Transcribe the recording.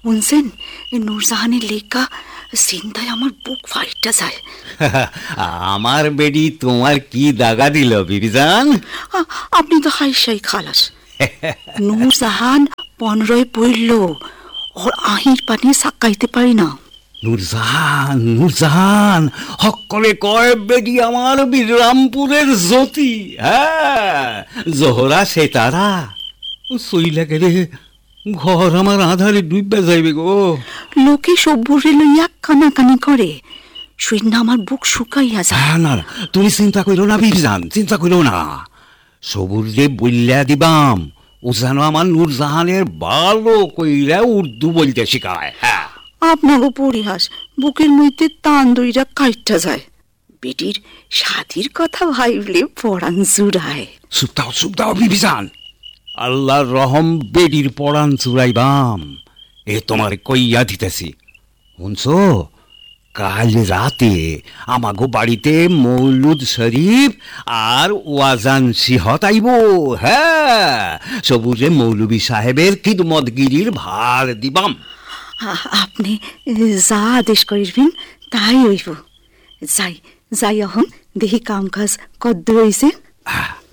শুনছেন, নূরজাহানের লেখা চিন্তায় আমার বুক ফাইটটা যায়। আমার বেডি তোমার কি দাগা দিল বিবিজান? আপনি তো হাইসাই খালাস। নূরজাহান 15 পড়ল, ওর আহির পানি সাকাইতে পারি না। নূরজাহান, নূরজাহান হক করে কয় বেডি আমার বিরামপুরের জ্যোতি। হ্যাঁ, জোহরা সেতারা সইলা গেলে ঘর আমার আধারে ডুববে যাইবে গো। লোকে সব্বরে লইয়া কানাকানি করে, শুই না আমার বুক শুকাইয়া যায়। না না, তুমি চিন্তা করো না বিবিজান, চিন্তা করো না। সবুর যে বললা দিবাম, ও যেন আমার নূরজাহানের ভালো কইরা উর্দু বলতে শিখায়। হ্যাঁ, আপনারও পরিহাস, বুকের মধ্যে টান দইরা কাইটটা যায়। বেটির সাথীর কথা ভাইবলে পরাণ জুড়ায়। চুপ দাও বিবিজান, আল্লাহর রহম বেডির পড়ান চুরাইবাম, এ তোমার কইয়া দিতেছি। শুনছো, কাল রাতে আমাগো বাড়িতে মৌলুদ শরীফ আর ওয়াজান সিহত আইব। হ্যাঁ, সবুজে মৌলবী সাহেবের খিদমতগিরির ভার দিবাম। আপনি যা আদেশ করিবেন তাই হইব। যাই এখন দেখি কাম কাজ কদ্দুর হইছে।